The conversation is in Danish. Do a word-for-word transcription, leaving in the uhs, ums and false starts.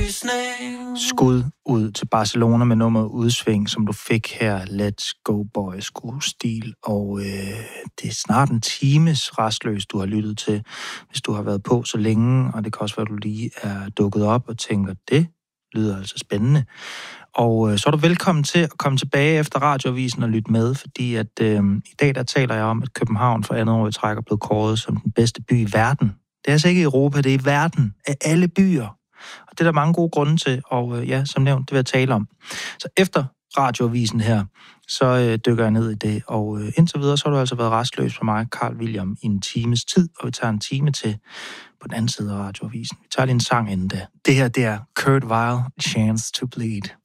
Skud ud til Barcelona med nummer Udsving, som du fik her. Let's Go Boys, god stil. Og øh, det er snart en times restløs, du har lyttet til, hvis du har været på så længe. Og det kan også være, at du lige er dukket op og tænker, det lyder altså spændende. Og øh, så er du velkommen til at komme tilbage efter Radioavisen og lytte med, fordi at øh, i dag der taler jeg om, at København for andet år i træk er blevet kåret som den bedste by i verden. Det er altså ikke i Europa, det er i verden af alle byer. Og det er der mange gode grunde til, og øh, ja, som nævnt, det vil jeg tale om. Så efter Radioavisen her, så øh, dykker jeg ned i det, og øh, indtil videre, så har du altså været restløs for mig, Carl William, i en times tid, og vi tager en time til på den anden side af Radioavisen. Vi tager lige en sang inden da. Det her, det er Kurt Weill, Chance to Bleed.